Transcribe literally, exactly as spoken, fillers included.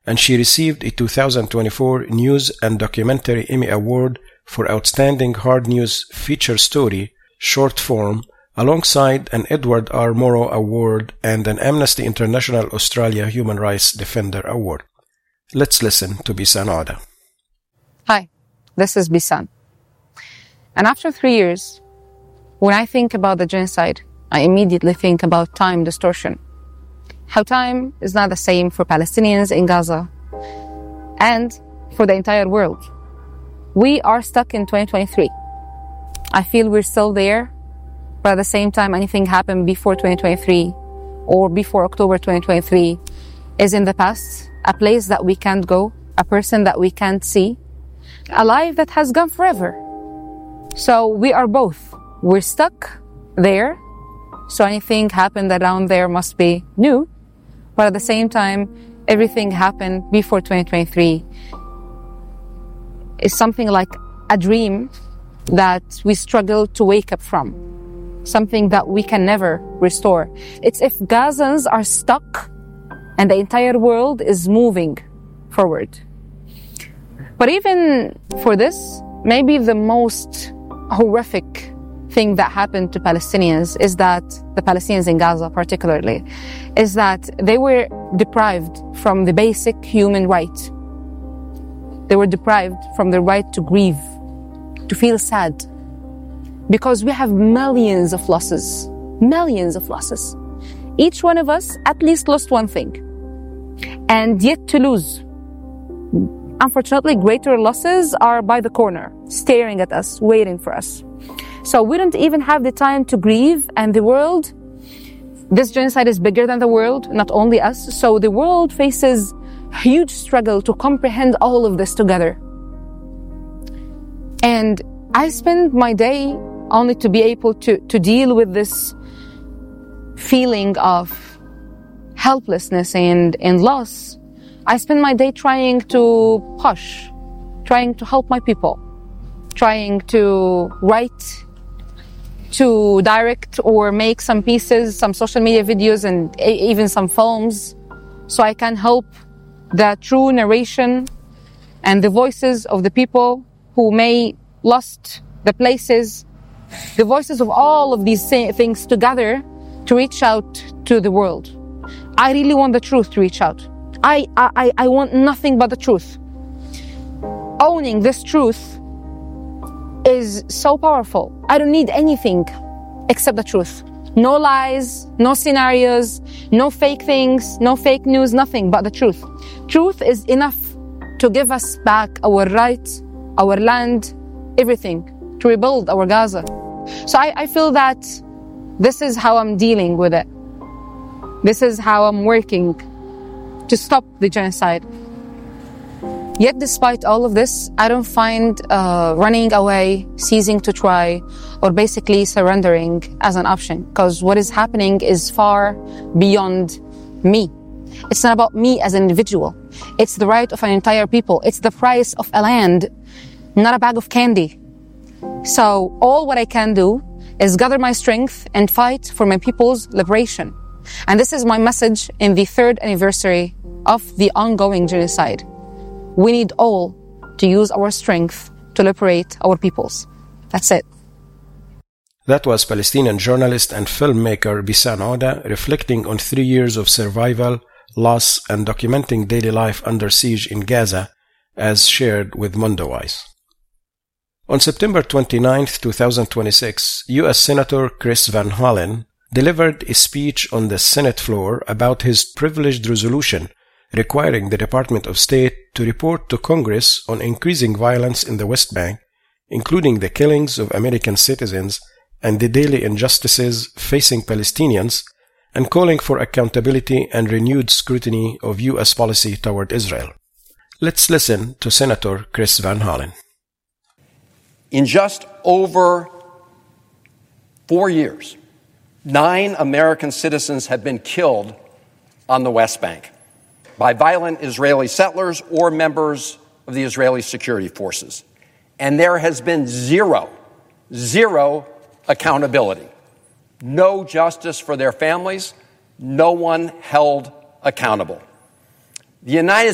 and she received a two thousand twenty-four News and Documentary Emmy Award for Outstanding Hard News Feature Story, Short Form, alongside an Edward R. Morrow Award and an Amnesty International Australia Human Rights Defender Award. Let's listen to Bisan Oda. Hi, this is Bisan. And after three years, when I think about the genocide, I immediately think about time distortion. How time is not the same for Palestinians in Gaza and for the entire world. We are stuck in twenty twenty-three. I feel we're still there, but at the same time, anything happened before twenty twenty-three or before October twenty twenty-three is in the past, a place that we can't go, a person that we can't see, a life that has gone forever. So we are both. We're stuck there, so anything happened around there must be new, but at the same time, everything happened before twenty twenty-three. It's something like a dream that we struggle to wake up from, something that we can never restore. It's if Gazans are stuck and the entire world is moving forward. But even for this, maybe the most horrific thing that happened to Palestinians is that, the Palestinians in Gaza particularly, is that they were deprived from the basic human right. They were deprived from the right to grieve, to feel sad. Because we have millions of losses, millions of losses. Each one of us at least lost one thing. And yet to lose. Unfortunately, greater losses are by the corner, staring at us, waiting for us. So we don't even have the time to grieve, and the world, this genocide is bigger than the world, not only us. So the world faces huge struggle to comprehend all of this together. And I spend my day only to be able to, to deal with this feeling of helplessness and, and loss. I spend my day trying to push, trying to help my people, trying to write, to direct or make some pieces, some social media videos, and even some films, so I can help the true narration and the voices of the people who may lost the places, the voices of all of these things together to reach out to the world. I really want the truth to reach out. I, I, I want nothing but the truth. Owning this truth is so powerful. I don't need anything except the truth. No lies, no scenarios, no fake things, no fake news, nothing but the truth. Truth is enough to give us back our rights, our land, everything, to rebuild our Gaza. So I, I feel that this is how I'm dealing with it. This is how I'm working to stop the genocide. Yet despite all of this, I don't find uh, running away, ceasing to try, or basically surrendering as an option, because what is happening is far beyond me. It's not about me as an individual. It's the right of an entire people. It's the price of a land, not a bag of candy. So all what I can do is gather my strength and fight for my people's liberation. And this is my message in the third anniversary of the ongoing genocide. We need all to use our strength to liberate our peoples. That's it. That was Palestinian journalist and filmmaker Bisan Oda reflecting on three years of survival, loss, and documenting daily life under siege in Gaza, as shared with Mondowise. On September twenty-ninth, twenty twenty-six, U S Senator Chris Van Hollen delivered a speech on the Senate floor about his privileged resolution requiring the Department of State to report to Congress on increasing violence in the West Bank, including the killings of American citizens and the daily injustices facing Palestinians, and calling for accountability and renewed scrutiny of U S policy toward Israel. Let's listen to Senator Chris Van Hollen. In just over four years, nine American citizens have been killed on the West Bank by violent Israeli settlers or members of the Israeli security forces. And there has been zero, zero accountability. No justice for their families, no one held accountable. The United